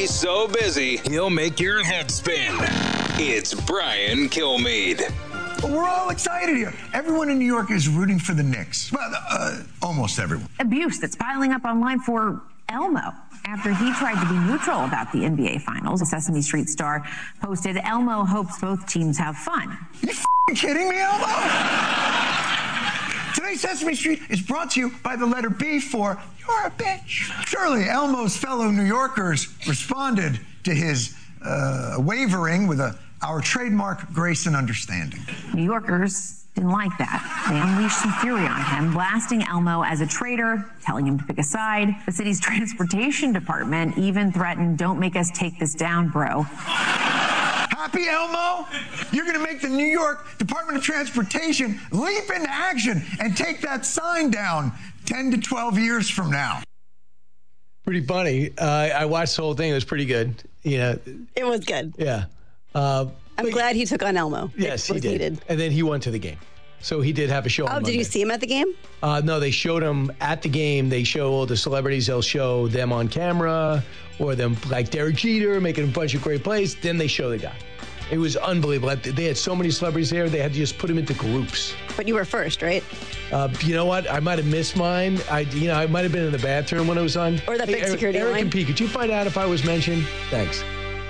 He's so busy, he'll make your head spin. It's Brian Kilmeade. We're all excited here. Everyone in New York is rooting for the Knicks. Well, almost everyone. Abuse that's piling up online for Elmo after he tried to be neutral about the NBA Finals. A Sesame Street star posted, Elmo hopes both teams have fun. You f***ing kidding me, Elmo? Today's Sesame Street is brought to you by the letter B for you're a bitch. Surely Elmo's fellow New Yorkers responded to his wavering with our trademark grace and understanding. New Yorkers didn't like that. They unleashed some fury on him, blasting Elmo as a traitor, telling him to pick a side. The city's transportation department even threatened, don't make us take this down, bro. Happy, Elmo? You're going to make the New York Department of Transportation leap into action and take that sign down 10 to 12 years from now. Pretty funny. I watched the whole thing. It was pretty good. It was good. Yeah. I'm glad he took on Elmo. Yes, he did. Needed. And then he went to the game. So he did have a show on Monday. Did you see him at the game? No, they showed him at the game. They show all the celebrities. They'll show them on camera or them like Derek Jeter making a bunch of great plays. Then they show the guy. It was unbelievable. They had so many celebrities there, they had to just put them into groups. But you were first, right? You know what? I might have missed mine. I might have been in the bathroom when it was on. Or that big security line. Eric and P, could you find out if I was mentioned? Thanks.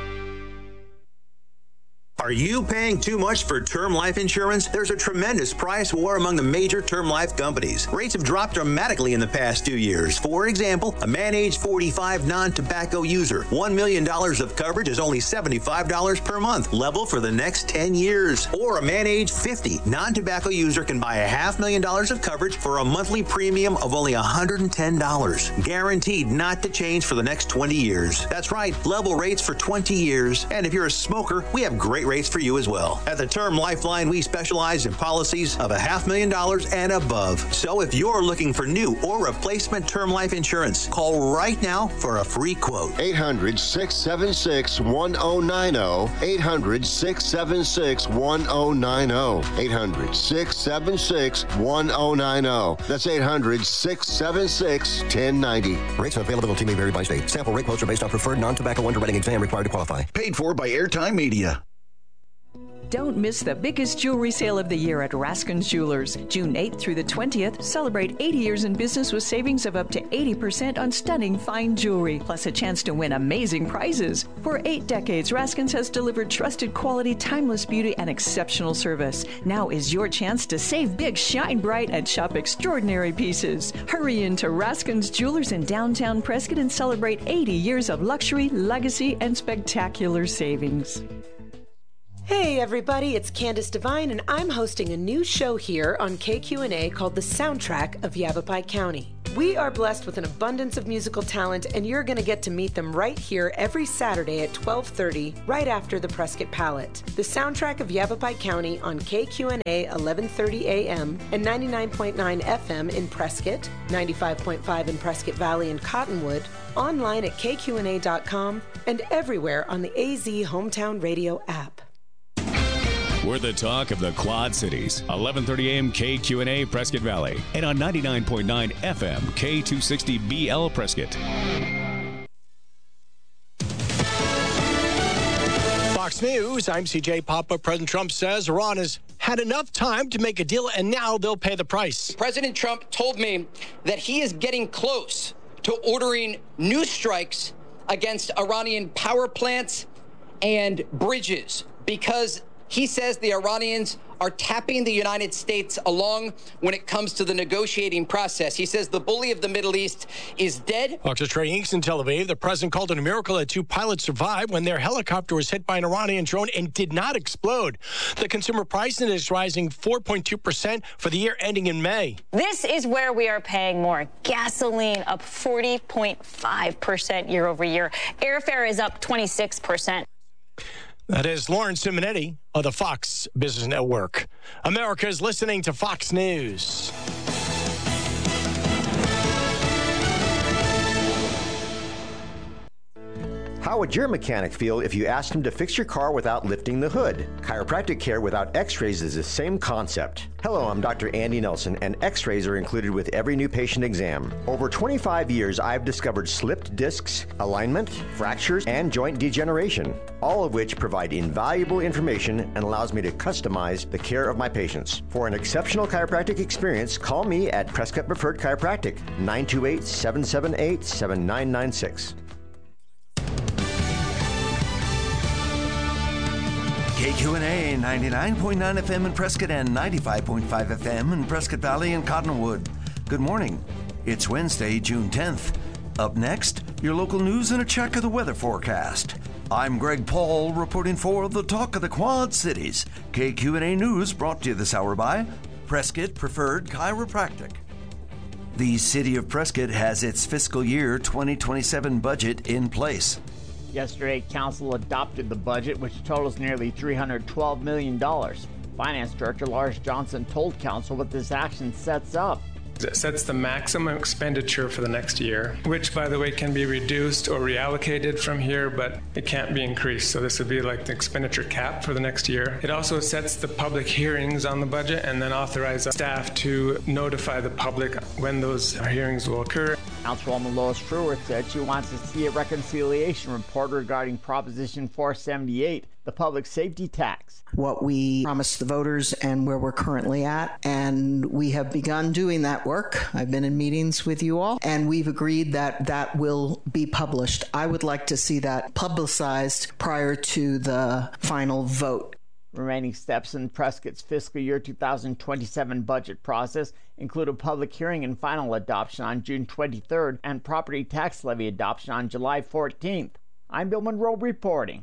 Are you paying too much for term life insurance? There's a tremendous price war among the major term life companies. Rates have dropped dramatically in the past 2 years. For example, a man age 45 non-tobacco user, $1 million of coverage is only $75 per month, level for the next 10 years. Or a man age 50 non-tobacco user can buy $500,000 of coverage for a monthly premium of only $110, guaranteed not to change for the next 20 years. That's right, level rates for 20 years. And if you're a smoker, we have great rates for you as well. At the Term Lifeline, we specialize in policies of $500,000 and above. So if you're looking for new or replacement term life insurance, call right now for a free quote. 800-676-1090. 800-676-1090. 800-676-1090. That's 800-676-1090. Rates and availability may vary by state. Sample rate quotes are based on preferred non-tobacco underwriting exam required to qualify. Paid for by Airtime Media. Don't miss the biggest jewelry sale of the year at Raskin's Jewelers. June 8th through the 20th, celebrate 80 years in business with savings of up to 80% on stunning fine jewelry, plus a chance to win amazing prizes. For 8 decades, Raskin's has delivered trusted quality, timeless beauty, and exceptional service. Now is your chance to save big, shine bright, and shop extraordinary pieces. Hurry into Raskin's Jewelers in downtown Prescott and celebrate 80 years of luxury, legacy, and spectacular savings. Hey everybody, it's Candace Devine and I'm hosting a new show here on KQNA called The Soundtrack of Yavapai County. We are blessed with an abundance of musical talent and you're going to get to meet them right here every Saturday at 12:30, right after the Prescott Palette. The Soundtrack of Yavapai County on KQNA 1130 AM and 99.9 FM in Prescott, 95.5 in Prescott Valley and Cottonwood, online at kqna.com and everywhere on the AZ Hometown Radio app. We're the talk of the Quad Cities. 1130 AM KQNA Prescott Valley and on 99.9 FM K260BL Prescott. Fox News, I'm CJ Papa. President Trump says Iran has had enough time to make a deal and now they'll pay the price. President Trump told me that he is getting close to ordering new strikes against Iranian power plants and bridges because he says the Iranians are tapping the United States along when it comes to the negotiating process. He says the bully of the Middle East is dead. Fox's Trey Hinks in Tel Aviv. The president called it a miracle that 2 pilots survived when their helicopter was hit by an Iranian drone and did not explode. The consumer price index is rising 4.2% for the year ending in May. This is where we are paying more. Gasoline up 40.5% year over year. Airfare is up 26%. That is Lauren Simonetti of the Fox Business Network. America is listening to Fox News. How would your mechanic feel if you asked him to fix your car without lifting the hood? Chiropractic care without x-rays is the same concept. Hello, I'm Dr. Andy Nelson, and x-rays are included with every new patient exam. Over 25 years, I've discovered slipped discs, alignment, fractures, and joint degeneration, all of which provide invaluable information and allows me to customize the care of my patients. For an exceptional chiropractic experience, call me at Prescott Preferred Chiropractic, 928-778-7996. KQNA 99.9 FM in Prescott and 95.5 FM in Prescott Valley and Cottonwood. Good morning. It's Wednesday, June 10th. Up next, your local news and a check of the weather forecast. I'm Greg Paul reporting for the Talk of the Quad Cities. KQNA News brought to you this hour by Prescott Preferred Chiropractic. The City of Prescott has its fiscal year 2027 budget in place. Yesterday, Council adopted the budget, which totals nearly $312 million. Finance Director Lars Johnson told Council what this action sets up. It sets the maximum expenditure for the next year, which, by the way, can be reduced or reallocated from here, but it can't be increased. So this would be like the expenditure cap for the next year. It also sets the public hearings on the budget and then authorizes staff to notify the public when those hearings will occur. Councilwoman Lois Truitt said she wants to see a reconciliation report regarding Proposition 478, the public safety tax. What we promised the voters and where we're currently at, and we have begun doing that work. I've been in meetings with you all, and we've agreed that that will be published. I would like to see that publicized prior to the final vote. Remaining steps in Prescott's fiscal year 2027 budget process include a public hearing and final adoption on June 23rd and property tax levy adoption on July 14th. I'm Bill Monroe reporting.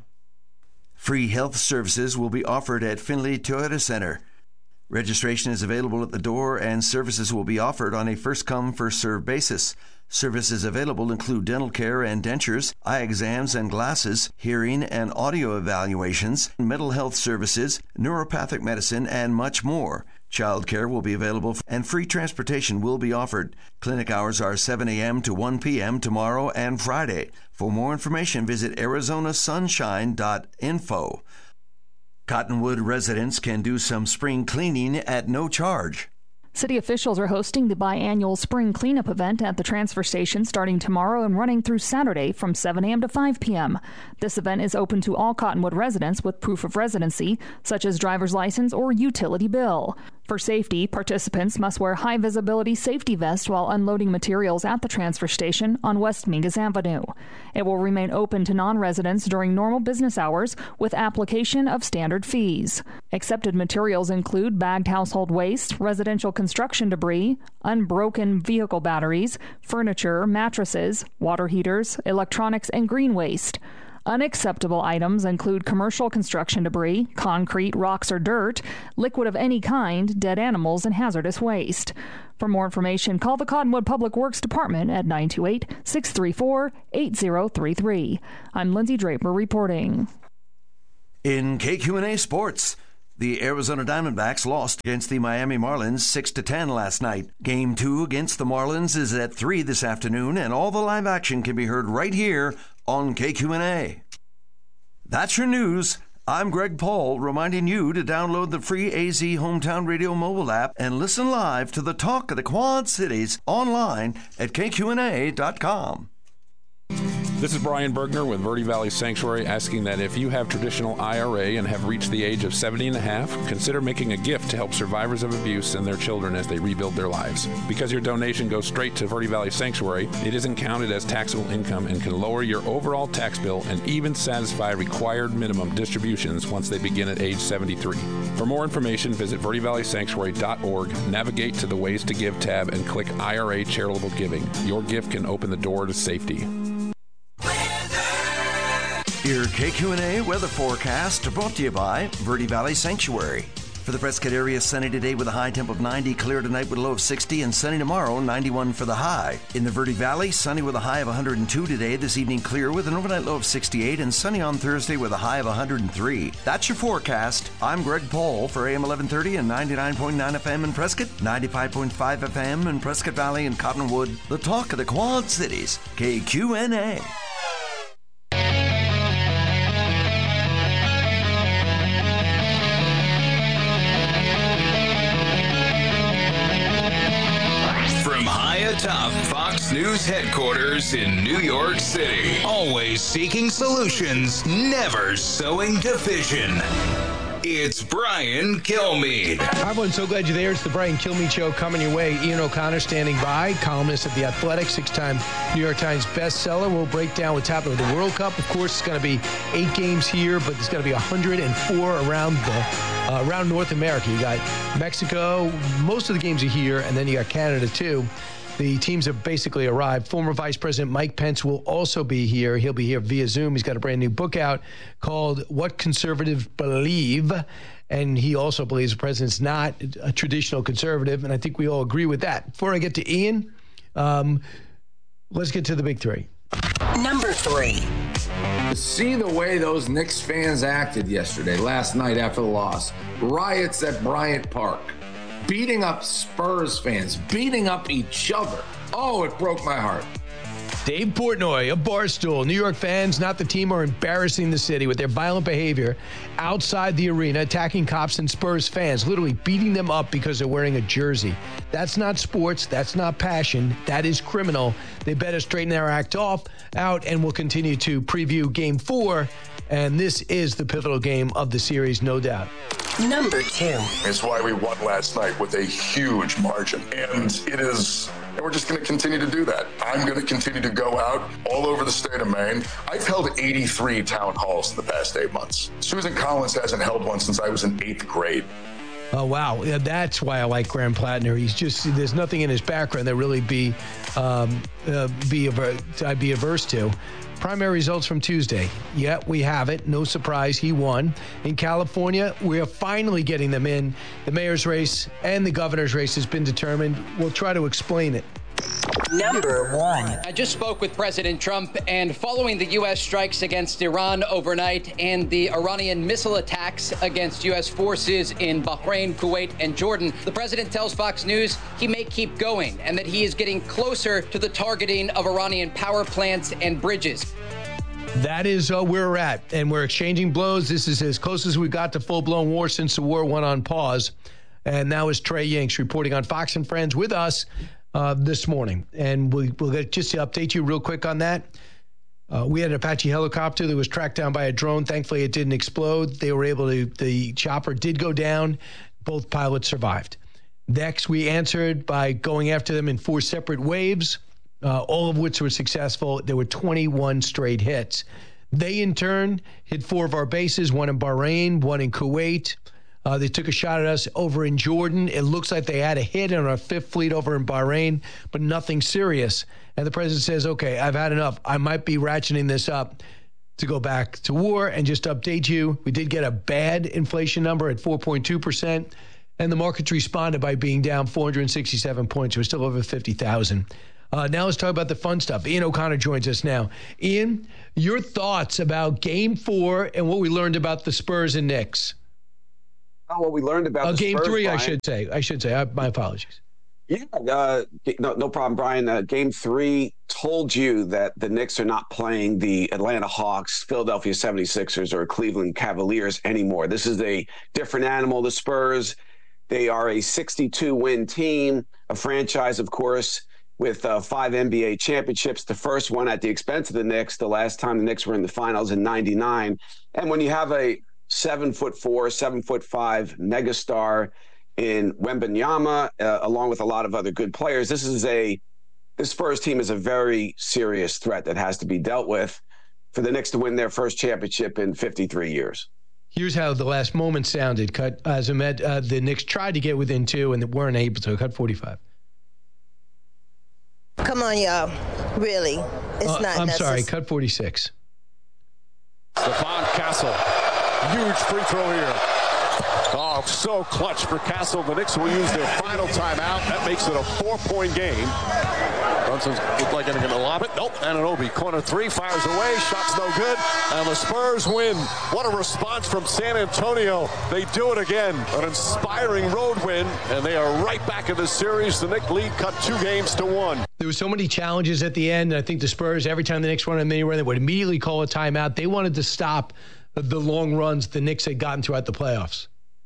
Free health services will be offered at Findlay Toyota Center. Registration is available at the door, and services will be offered on a first-come, first-served basis. Services available include dental care and dentures, eye exams and glasses, hearing and audio evaluations, mental health services, neuropathic medicine, and much more. Child care will be available, and free transportation will be offered. Clinic hours are 7 a.m. to 1 p.m. tomorrow and Friday. For more information, visit arizonasunshine.info. Cottonwood residents can do some spring cleaning at no charge. City officials are hosting the biannual spring cleanup event at the transfer station starting tomorrow and running through Saturday from 7 a.m. to 5 p.m. This event is open to all Cottonwood residents with proof of residency, such as driver's license or utility bill. For safety, participants must wear high-visibility safety vests while unloading materials at the transfer station on West Mingus Avenue. It will remain open to non-residents during normal business hours with application of standard fees. Accepted materials include bagged household waste, residential construction debris, unbroken vehicle batteries, furniture, mattresses, water heaters, electronics, and green waste. Unacceptable items include commercial construction debris, concrete, rocks or dirt, liquid of any kind, dead animals, and hazardous waste. For more information, call the Cottonwood Public Works Department at 928-634-8033. I'm Lindsay Draper reporting. In KQNA Sports, the Arizona Diamondbacks lost against the Miami Marlins 6-10 last night. Game 2 against the Marlins is at 3 this afternoon, and all the live action can be heard right here on KQNA. That's your news. I'm Greg Paul, reminding you to download the free AZ Hometown Radio mobile app and listen live to the Talk of the Quad Cities online at kqna.com. This is Brian Bergner with Verde Valley Sanctuary, asking that if you have traditional IRA and have reached the age of 70 and a half, consider making a gift to help survivors of abuse and their children as they rebuild their lives. Because your donation goes straight to Verde Valley Sanctuary, it isn't counted as taxable income and can lower your overall tax bill and even satisfy required minimum distributions once they begin at age 73. For more information, visit verdevalleysanctuary.org, navigate to the Ways to Give tab, and click IRA Charitable Giving. Your gift can open the door to safety. Your KQNA weather forecast brought to you by Verde Valley Sanctuary. For the Prescott area, sunny today with a high temp of 90, clear tonight with a low of 60, and sunny tomorrow, 91 for the high. In the Verde Valley, sunny with a high of 102 today, this evening clear with an overnight low of 68, and sunny on Thursday with a high of 103. That's your forecast. I'm Greg Paul for AM 1130 and 99.9 FM in Prescott, 95.5 FM in Prescott Valley and Cottonwood, the talk of the Quad Cities, KQNA. Knicks headquarters in New York City. Always seeking solutions, never sowing division. It's Brian Kilmeade. Hi, everyone. So glad you're there. It's the Brian Kilmeade Show coming your way. Ian O'Connor standing by, columnist at The Athletic, 6-time New York Times bestseller. We'll break down what's happening with the World Cup. Of course, it's going to be 8 games here, but there's going to be 104 around North America. You got Mexico. Most of the games are here, and then you got Canada, too. The teams have basically arrived. Former Vice President Mike Pence will also be here. He'll be here via Zoom. He's got a brand new book out called What Conservatives Believe. And he also believes the president's not a traditional conservative. And I think we all agree with that. Before I get to Ian, let's get to the big three. Number 3. To see the way those Knicks fans acted yesterday, last night after the loss, riots at Bryant Park, beating up Spurs fans, beating up each other. Oh, it broke my heart. Dave Portnoy of Barstool. New York fans, not the team, are embarrassing the city with their violent behavior outside the arena, attacking cops and Spurs fans, literally beating them up because they're wearing a jersey. That's not sports. That's not passion. That is criminal. They better straighten their act out, and we'll continue to preview Game 4. And this is the pivotal game of the series, no doubt. Number 2. It's why we won last night with a huge margin. And we're just going to continue to do that. I'm going to continue to go out all over the state of Maine. I've held 83 town halls in the past 8 months. Susan Collins hasn't held one since I was in 8th grade. Oh, wow. Yeah, that's why I like Graham Plattner. There's nothing in his background that really I'd be averse to. Primary results from Tuesday. Yeah, we have it. No surprise, he won. In California, we are finally getting them in. The mayor's race and the governor's race has been determined. We'll try to explain it. Number 1. I just spoke with President Trump, and following the U.S. strikes against Iran overnight and the Iranian missile attacks against U.S. forces in Bahrain, Kuwait, and Jordan, the president tells Fox News he may keep going and that he is getting closer to the targeting of Iranian power plants and bridges. That is where we're at, and we're exchanging blows. This is as close as we got to full-blown war since the war went on pause. And now is Trey Yingst reporting on Fox and Friends with us this morning. And we'll get just to update you real quick on that. We had an Apache helicopter that was tracked down by a drone. Thankfully, it didn't explode. They were able to, the chopper did go down. Both pilots survived. Next, we answered by going after them in 4 separate waves, all of which were successful. There were 21 straight hits. They, in turn, hit 4 of our bases, one in Bahrain, one in Kuwait. They took a shot at us over in Jordan. It looks like they had a hit on our 5th fleet over in Bahrain, but nothing serious. And the president says, okay, I've had enough. I might be ratcheting this up to go back to war. And just to update you, we did get a bad inflation number at 4.2%. And the markets responded by being down 467 points. We're still over 50,000. Now let's talk about the fun stuff. Ian O'Connor joins us now. Ian, your thoughts about Game 4 and what we learned about the Spurs and Knicks. Oh, what we learned about the Game Spurs, 3, Brian. I should say. My apologies. Yeah, no problem, Brian. Game 3 told you that the Knicks are not playing the Atlanta Hawks, Philadelphia 76ers, or Cleveland Cavaliers anymore. This is a different animal. The Spurs, they are a 62-win team, a franchise, of course, with 5 NBA championships, the first one at the expense of the Knicks, the last time the Knicks were in the finals in 99. And when you have a 7'4", 7'5" megastar in Wembanyama, along with a lot of other good players, this Spurs team is a very serious threat that has to be dealt with for the Knicks to win their first championship in 53 years. Here's how the last moment sounded. Cut Azumed, the Knicks tried to get within 2 and weren't able to. Cut 45. Come on, y'all. Really. It's not necessary. I'm sorry. Cut 46. Stephon Castle. Huge free throw here. Oh, so clutch for Castle. The Knicks will use their final timeout. That makes it a 4-point game. Brunson's looked like they're going to lob it. Nope. Anunoby, corner 3, fires away. Shot's no good. And the Spurs win. What a response from San Antonio. They do it again. An inspiring road win. And they are right back in the series. The Knicks lead cut 2 games to 1. There were so many challenges at the end. I think the Spurs, every time the Knicks won a mini run, they would immediately call a timeout. They wanted to stop the long runs the Knicks had gotten throughout the playoffs.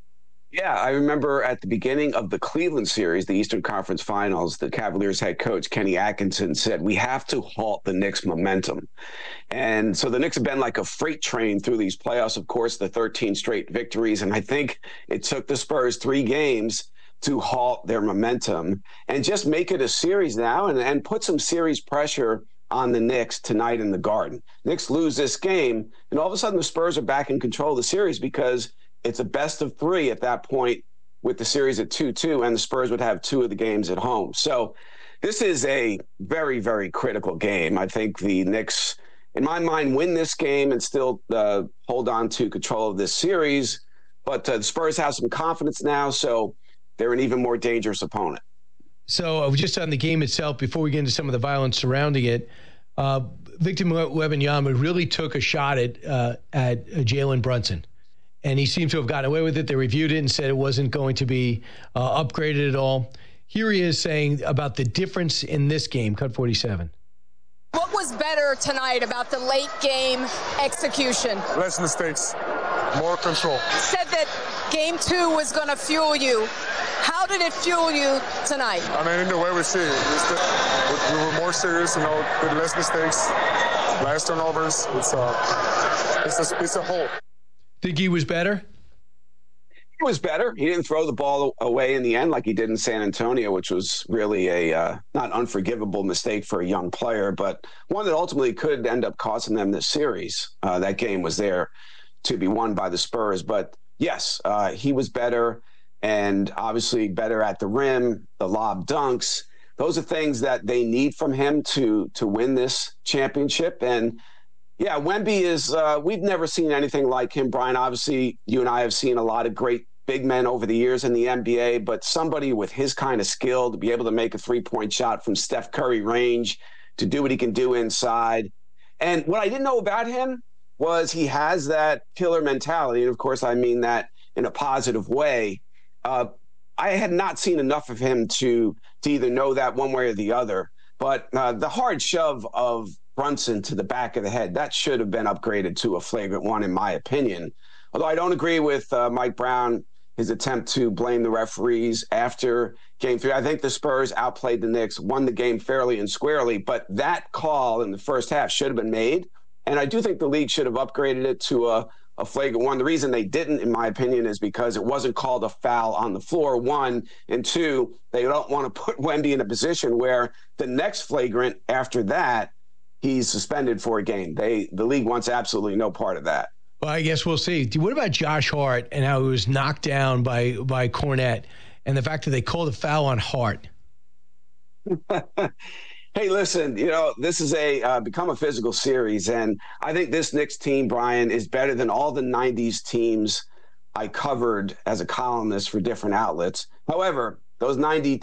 Yeah, I remember at the beginning of the Cleveland series, the Eastern Conference Finals, the Cavaliers head coach, Kenny Atkinson, said, we have to halt the Knicks' momentum. And so the Knicks have been like a freight train through these playoffs, of course, the 13 straight victories. And I think it took the Spurs 3 games to halt their momentum and just make it a series now and put some series pressure on the Knicks tonight in the Garden. Knicks lose this game, and all of a sudden the Spurs are back in control of the series because it's a best of 3 at that point with the series at 2-2, and the Spurs would have 2 of the games at home. So this is a very, very critical game. I think the Knicks, in my mind, win this game and still hold on to control of this series. But the Spurs have some confidence now, so they're an even more dangerous opponent. So just on the game itself, before we get into some of the violence surrounding it, Victor Wembanyama really took a shot at Jalen Brunson. And he seems to have gotten away with it. They reviewed it and said it wasn't going to be upgraded at all. Here he is saying about the difference in this game, cut 47. What was better tonight about the late game execution? Less mistakes, more control. You said that game 2 was going to fuel you. How did it fuel you tonight? I mean, in the way we see it, we were more serious, with less mistakes, less turnovers. It's a whole. Think he was better? He was better. He didn't throw the ball away in the end like he did in San Antonio, which was really a not unforgivable mistake for a young player, but one that ultimately could end up costing them this series. That game was there to be won by the Spurs. But yes, he was better, and obviously better at the rim, the lob dunks. Those are things that they need from him to win this championship. And yeah, Wemby is, we've never seen anything like him, Brian. Obviously, you and I have seen a lot of great big men over the years in the NBA, but somebody with his kind of skill to be able to make a 3-point shot from Steph Curry range, to do what he can do inside. And what I didn't know about him was he has that killer mentality. And of course, I mean that in a positive way. I had not seen enough of him to either know that one way or the other. But the hard shove of Brunson to the back of the head, that should have been upgraded to a flagrant 1, in my opinion. Although I don't agree with Mike Brown, his attempt to blame the referees after Game 3. I think the Spurs outplayed the Knicks, won the game fairly and squarely, but that call in the first half should have been made. And I do think the league should have upgraded it to a flagrant 1. The reason they didn't, in my opinion, is because it wasn't called a foul on the floor, 1. And 2, they don't want to put Wemby in a position where the next flagrant after that, he's suspended for a game. The league wants absolutely no part of that. Well, I guess we'll see. What about Josh Hart and how he was knocked down by Kornet and the fact that they called a foul on Hart? Hey, listen, this is become a physical series, and I think this Knicks team, Brian, is better than all the 90s teams I covered as a columnist for different outlets. However, those 90s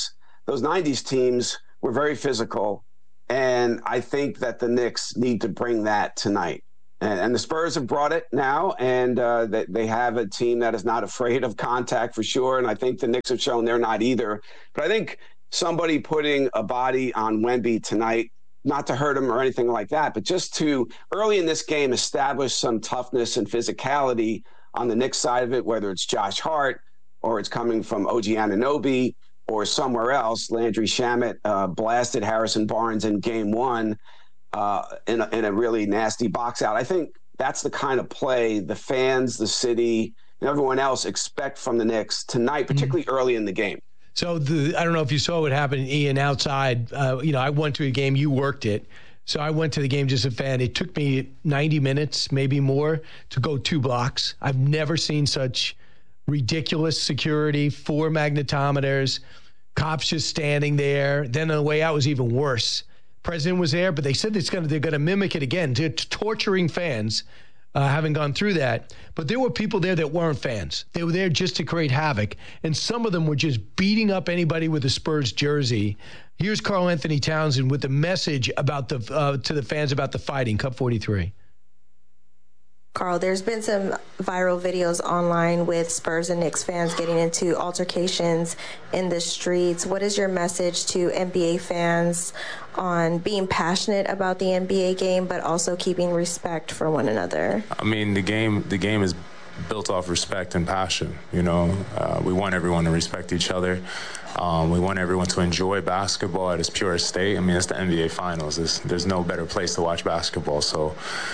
teams were very physical, and I think that the Knicks need to bring that tonight. And the Spurs have brought it now, and they have a team that is not afraid of contact for sure, and I think the Knicks have shown they're not either. But I think somebody putting a body on Wemby tonight, not to hurt him or anything like that, but just to, early in this game, establish some toughness and physicality on the Knicks side of it, whether it's Josh Hart or it's coming from OG Anunoby or somewhere else. Landry Shamet blasted Harrison Barnes in Game 1 in a really nasty box out. I think that's the kind of play the fans, the city, and everyone else expect from the Knicks tonight, particularly early in the game. So I don't know if you saw what happened, Ian, outside. I went to a game. You worked it. So I went to the game just as a fan. It took me 90 minutes, maybe more, to go 2 blocks. I've never seen such ridiculous security, 4 magnetometers, cops just standing there. Then on the way out was even worse. President was there, but they said they're going to mimic it again. They're torturing fans, having gone through that. But there were people there that weren't fans. They were there just to create havoc. And some of them were just beating up anybody with a Spurs jersey. Here's Karl Anthony Townsend with the message about to the fans about the fighting. Cup 43. Karl, there's been some viral videos online with Spurs and Knicks fans getting into altercations in the streets. What is your message to NBA fans on being passionate about the NBA game, but also keeping respect for one another? I mean, the game is built off respect and passion. You know, we want everyone to respect each other. We want everyone to enjoy basketball at its purest state. I mean, it's the NBA Finals. There's no better place to watch basketball. So,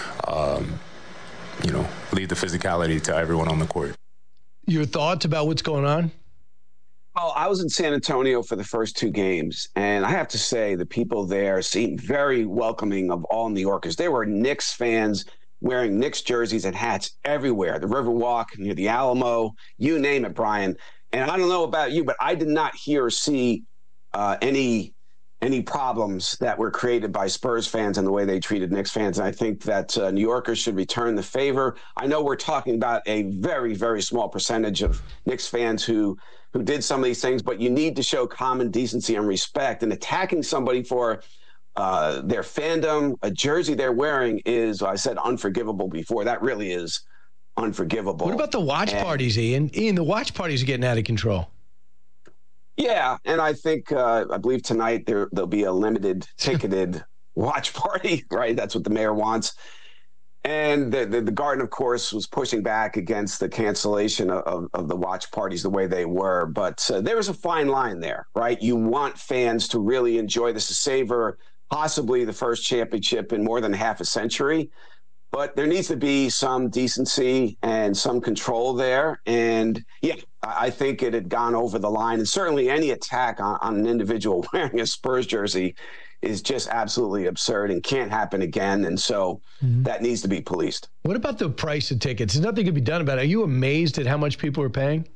you know, leave the physicality to everyone on the court. Your thoughts about what's going on? Well, I was in San Antonio for the first 2 games, and I have to say the people there seemed very welcoming of all New Yorkers. There were Knicks fans wearing Knicks jerseys and hats everywhere. The Riverwalk, near the Alamo, you name it, Brian. And I don't know about you, but I did not hear or see any problems that were created by Spurs fans and the way they treated Knicks fans. And I think that New Yorkers should return the favor. I know we're talking about a very, very small percentage of Knicks fans who did some of these things, but you need to show common decency and respect. And attacking somebody for their fandom, a jersey they're wearing is, I said, unforgivable before. That really is unforgivable. What about the watch parties, Ian? Ian, the watch parties are getting out of control. Yeah, and I think, I believe tonight there'll be a limited ticketed watch party, right? That's what the mayor wants. And the Garden, of course, was pushing back against the cancellation of the watch parties the way they were. But there was a fine line there, right? You want fans to really enjoy this, to savor possibly the first championship in more than half a century. But there needs to be some decency and some control there. And, yeah, I think it had gone over the line. And certainly any attack on an individual wearing a Spurs jersey is just absolutely absurd and can't happen again. And so that needs to be policed. What about the price of tickets? There's nothing can be done about it. Are you amazed at how much people are paying?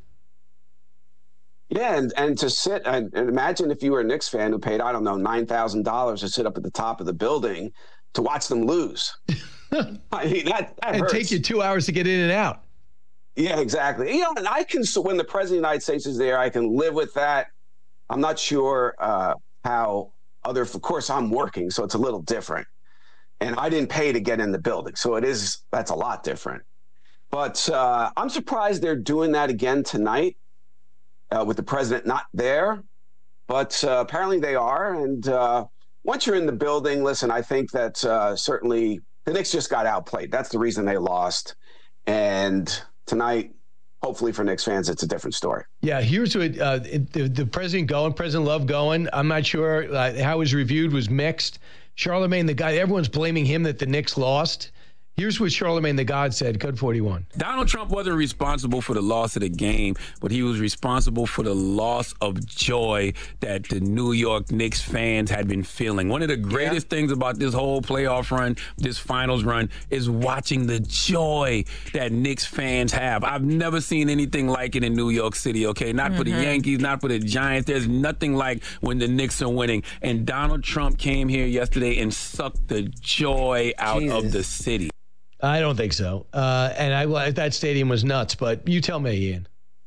Yeah, and to sit and imagine if you were a Knicks fan who paid, I don't know, $9,000 to sit up at the top of the building to watch them lose. I mean, that and hurts. Take you 2 hours to get in and out. Yeah, exactly. You know, and I can, when the president of the United States is there, I can live with that. I'm not sure how of course I'm working, so it's a little different. And I didn't pay to get in the building, so that's a lot different. But I'm surprised they're doing that again tonight with the president not there. But apparently they are. And once you're in the building, listen, I think that certainly the Knicks just got outplayed. That's the reason they lost. And tonight, hopefully for Knicks fans, it's a different story. Yeah, here's what the president going, President Love going. I'm not sure how it was reviewed was mixed. Charlemagne the God, everyone's blaming him that the Knicks lost. Here's what Charlemagne the God said, Code 41. Donald Trump wasn't responsible for the loss of the game, but he was responsible for the loss of joy that the New York Knicks fans had been feeling. One of the greatest things about this whole playoff run, this finals run, is watching the joy that Knicks fans have. I've never seen anything like it in New York City, okay? Not for the Yankees, not for the Giants. There's nothing like when the Knicks are winning. And Donald Trump came here yesterday and sucked the joy out of the city. I don't think so. And that stadium was nuts, but you tell me, Ian.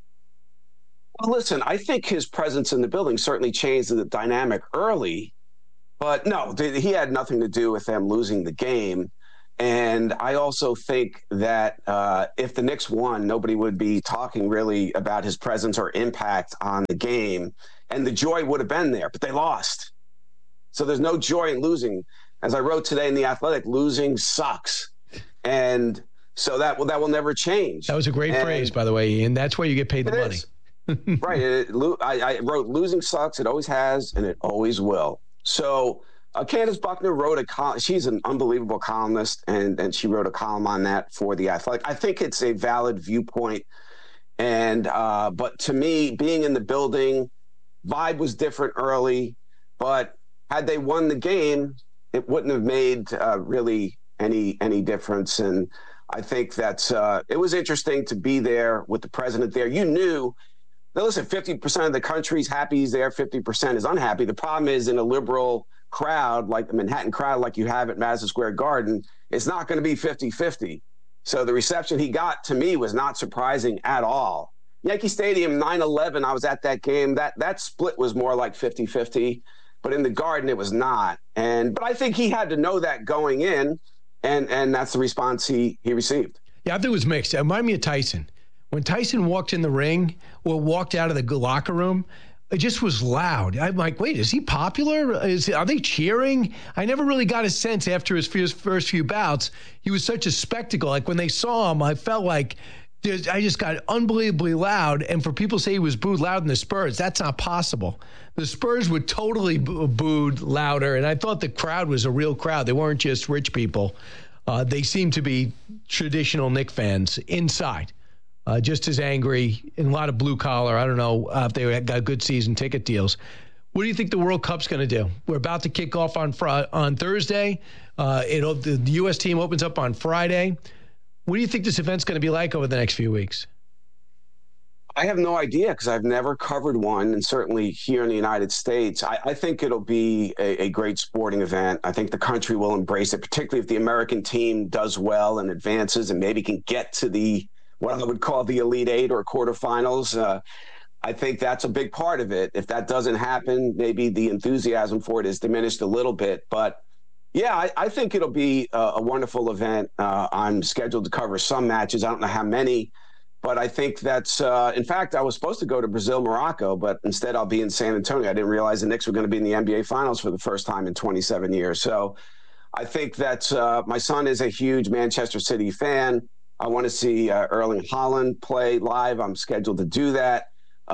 Well, listen, I think his presence in the building certainly changed the dynamic early, but no, he had nothing to do with them losing the game. And I also think that if the Knicks won, nobody would be talking really about his presence or impact on the game. And the joy would have been there, but they lost. So there's no joy in losing. As I wrote today in The Athletic, losing sucks. And so that will never change. That was a great phrase, by the way, Ian. That's why you get paid the money. Right. I wrote, losing sucks. It always has, and it always will. So Candace Buckner wrote a column. She's an unbelievable columnist, and she wrote a column on that for The Athletic. I think it's a valid viewpoint. And but to me, being in the building, vibe was different early. But had they won the game, it wouldn't have made really any difference. And I think that it was interesting to be there with the president there. You knew, now listen, 50% of the country's happy he's there, 50% is unhappy. The problem is in a liberal crowd, like the Manhattan crowd, like you have at Madison Square Garden, it's not going to be 50-50. So the reception he got, to me, was not surprising at all. Yankee Stadium, 9/11, I was at that game. That split was more like 50-50, but in the Garden, it was not. But I think he had to know that going in. And that's the response he received. Yeah, I think it was mixed. It reminded me of Tyson. When Tyson walked in the ring or walked out of the locker room, it just was loud. I'm like, wait, is he popular? Are they cheering? I never really got a sense after his first few bouts. He was such a spectacle. Like when they saw him, I felt like I just got unbelievably loud. And for people to say he was booed loud in the Spurs, that's not possible. The Spurs were totally booed louder. And I thought the crowd was a real crowd. They weren't just rich people. They seemed to be traditional Knicks fans inside, just as angry, and a lot of blue collar. I don't know if they got good season ticket deals. What do you think the World Cup's going to do? We're about to kick off on Thursday. The U.S. team opens up on Friday. What do you think this event's going to be like over the next few weeks? I have no idea because I've never covered one, and certainly here in the United States. I think it'll be a great sporting event. I think the country will embrace it, particularly if the American team does well and advances and maybe can get to what I would call the Elite Eight or quarterfinals. I think that's a big part of it. If that doesn't happen, maybe the enthusiasm for it is diminished a little bit. But yeah, I think it'll be a wonderful event. I'm scheduled to cover some matches. I don't know how many, but I think that's, in fact, I was supposed to go to Brazil, Morocco, but instead I'll be in San Antonio. I didn't realize the Knicks were going to be in the NBA Finals for the first time in 27 years. So I think that's, my son is a huge Manchester City fan. I want to see Erling Haaland play live. I'm scheduled to do that.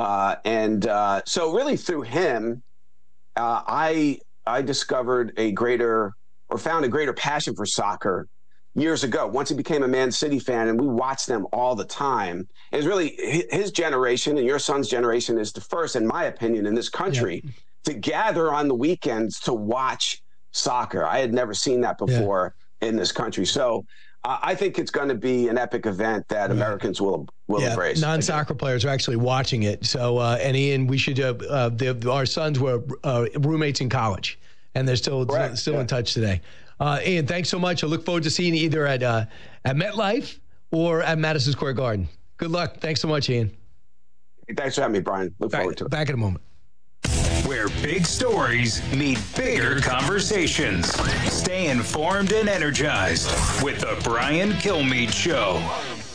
So really through him, I discovered found a greater passion for soccer years ago, once he became a Man City fan, and we watched them all the time. It was really his generation, and your son's generation is the first, in my opinion, in this country to gather on the weekends to watch soccer. I had never seen that before in this country. So I think it's going to be an epic event that Americans will embrace. Non-soccer players are actually watching it. So, and Ian, we should our sons were roommates in college, and they're still in touch today. Ian, thanks so much. I look forward to seeing you either at MetLife or at Madison Square Garden. Good luck. Thanks so much, Ian. Thanks for having me, Brian. Look forward to it. Back in a moment. Where big stories meet bigger conversations. Stay informed and energized with the Brian Kilmeade Show.